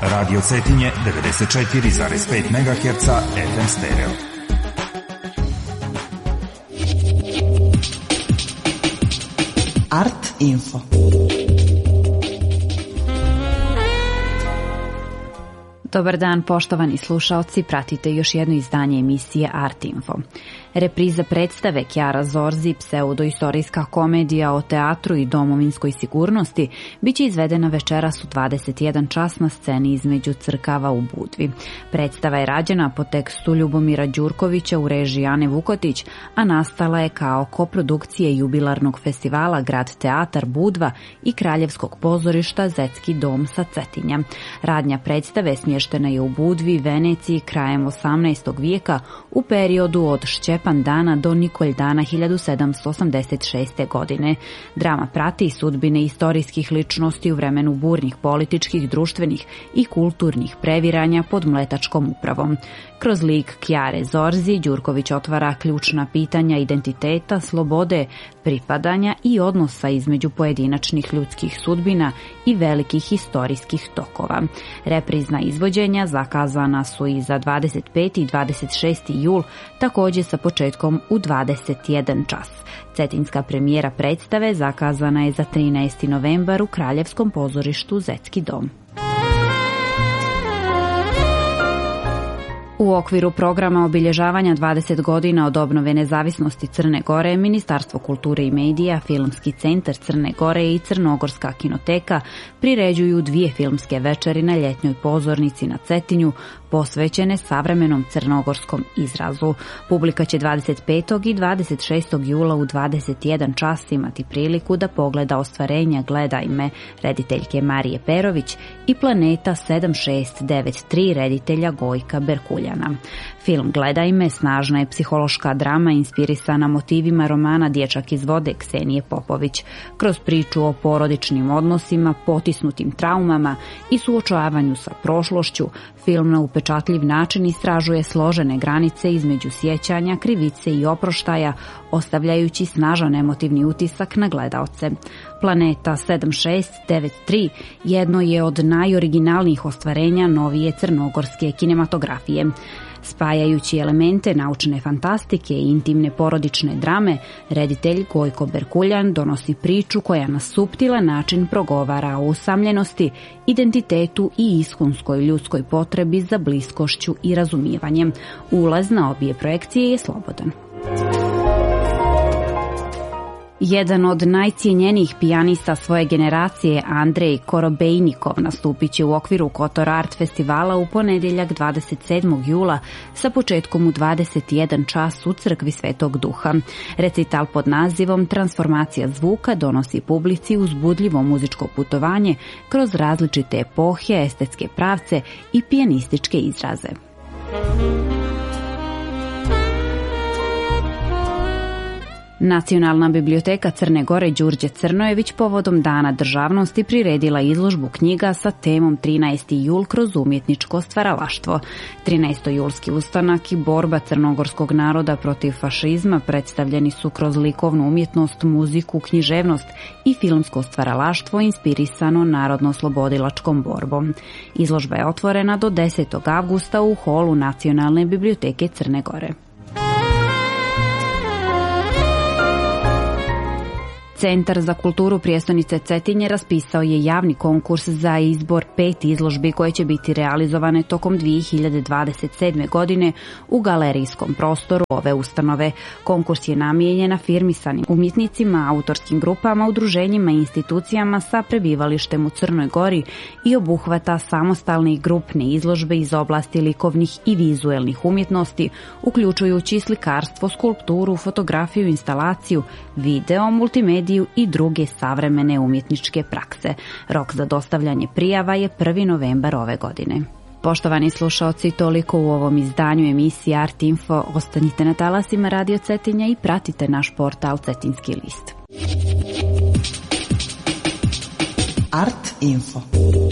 Radio Cetinje 94,5 MHz FM stereo. Art Info. Dobar dan, poštovani slušaoci, pratite još jedno izdanje emisije Art Info. Repriza predstave Chiara Zorzi, pseudoistorijska komedija o teatru i domovinskoj sigurnosti, biće izvedena večeras u 21 čas na sceni između crkava u Budvi. Predstava je rađena po tekstu Ljubomira Đurkovića u režiji Ane Vukotić, a nastala je kao koprodukcije jubilarnog festivala Grad teatar Budva i Kraljevskog pozorišta Zetski dom sa Cetinja. Radnja predstave smještena je u Budvi, Veneciji, krajem 18. vijeka u periodu od Šćepan dana do Nikolj dana 1786. godine. Drama prati sudbine istorijskih ličnosti u vremenu burnih političkih, društvenih i kulturnih previranja pod mletačkom upravom. Kroz lik Chiare Zorzi, Đurković otvara ključna pitanja identiteta, slobode, pripadanja i odnosa između pojedinačnih ljudskih sudbina i velikih historijskih tokova. Reprizna izvođenja zakazana su i za 25. i 26. jul, također sa početkom u 21 čas. Cetinska premijera predstave zakazana je za 13. novembar u Kraljevskom pozorištu Zetski dom. U okviru programa obilježavanja 20 godina od obnove nezavisnosti Crne Gore, Ministarstvo kulture i medija, Filmski centar Crne Gore i Crnogorska kinoteka priređuju 2 filmske večeri na ljetnjoj pozornici na Cetinju, posvećene savremenom crnogorskom izrazu. Publika će 25. i 26. jula u 21 čas imati priliku da pogleda ostvarenja Gledaj me rediteljke Marije Perović i Planeta 7693 reditelja Gojka Berkuljana. Film Gledaj me snažna je psihološka drama inspirisana motivima romana Dječak iz vode Ksenije Popović. Kroz priču o porodičnim odnosima, potisnutim traumama i suočavanju sa prošlošću, film na upečatljiv način istražuje složene granice između sjećanja, krivice i oproštaja, ostavljajući snažan emotivni utisak na gledaoce. Planeta 7693 jedno je od najoriginalnijih ostvarenja novije crnogorske kinematografije. Spajajući elemente naučne fantastike i intimne porodične drame, reditelj Gojko Berkuljan donosi priču koja na suptilan način progovara o usamljenosti, identitetu i iskonskoj ljudskoj potrebi za bliskošću i razumijevanjem. Ulaz na obje projekcije je slobodan. Jedan od najcijenjenijih pijanista svoje generacije, Andrej Korobejnikov, nastupit će u okviru Kotor Art festivala u ponedjeljak 27. jula sa početkom u 21 čas u Crkvi Svetog Duha. Recital pod nazivom Transformacija zvuka donosi publici uzbudljivo muzičko putovanje kroz različite epohe, estetske pravce i pijanističke izraze. Nacionalna biblioteka Crne Gore Đurđe Crnojević povodom Dana državnosti priredila izložbu knjiga sa temom 13. jul kroz umjetničko stvaralaštvo. 13. julski ustanak i borba crnogorskog naroda protiv fašizma predstavljeni su kroz likovnu umjetnost, muziku, književnost i filmsko stvaralaštvo inspirisano narodno-oslobodilačkom borbom. Izložba je otvorena do 10. avgusta u holu Nacionalne biblioteke Crne Gore. Centar za kulturu prijestolnice Cetinje raspisao je javni konkurs za izbor 5 izložbi koje će biti realizovane tokom 2027. godine u galerijskom prostoru ove ustanove. Konkurs je namijenjen afirmisanim umjetnicima, autorskim grupama, udruženjima i institucijama sa prebivalištem u Crnoj Gori i obuhvata samostalne i grupne izložbe iz oblasti likovnih i vizuelnih umjetnosti, uključujući slikarstvo, skulpturu, fotografiju, instalaciju, video, multimediju i druge savremene umjetničke prakse. Rok za dostavljanje prijava je 1. novembar ove godine. Poštovani slušaoci, toliko u ovom izdanju emisije Art Info. Ostanite na talasima Radio Cetinja i pratite naš portal Cetinski list. Art Info.